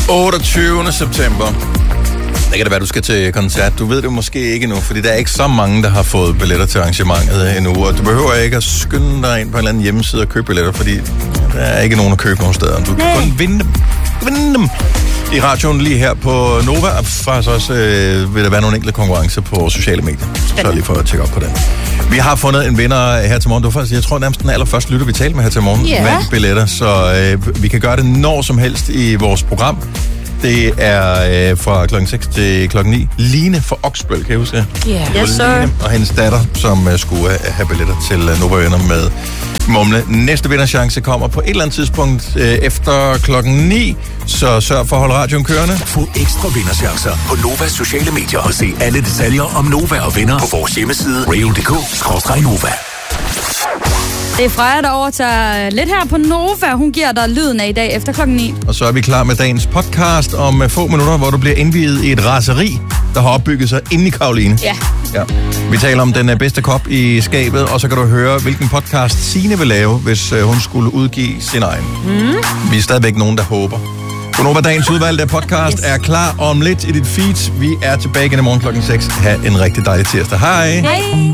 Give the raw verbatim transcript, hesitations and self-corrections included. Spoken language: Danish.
otteogtyvende september. Det kan det være, du skal til koncert. Du ved det måske ikke endnu, fordi der er ikke så mange, der har fået billetter til arrangementet endnu. Og du behøver ikke at skynde dig ind på en eller anden hjemmeside og købe billetter, fordi der er ikke nogen at købe nogen steder. Du kan kun vinde dem. Vinde dem. I radioen lige her på Nova, og faktisk også øh, vil der være nogle enkelte konkurrencer på sociale medier. Så lige for at tjekke op på den. Vi har fundet en vinder her til morgen. Det var faktisk, jeg tror nærmest den allerførste lytter, vi talte med her til morgen, yeah. vandt billetter. Så øh, vi kan gøre det når som helst i vores program. Det er øh, fra klokken seks til klokken ni. Line fra Oksbøl, kan I huske det? Yeah. Yes, sir. Line og hendes datter, som uh, skulle uh, have billetter til uh, Nova Venner med Mumle. Næste vinderchance kommer på et eller andet tidspunkt uh, efter klokken ni, så sørg for at holde radioen kørende. Få ekstra vinderchancer på Novas sociale medier og se alle detaljer om Nova og venner på vores hjemmeside radio punktum d k skråstreg nova. Det er Freja, der overtager lidt her på Nova. Hun giver dig lyden af i dag efter klokken ni. Og så er vi klar med dagens podcast om uh, få minutter, hvor du bliver indviet i et raseri, der har opbygget sig inde i Karoline. Ja. Ja. Vi taler om den uh, bedste kop i skabet, og så kan du høre, hvilken podcast Signe vil lave, hvis uh, hun skulle udgive sin egen. Mm. Vi er stadigvæk nogen, der håber. Godnova, dagens udvalgte podcast yes. er klar om lidt i dit feed. Vi er tilbage igen i morgen klokken seks. Ha' en rigtig dejlig tirsdag. Hej! Hej!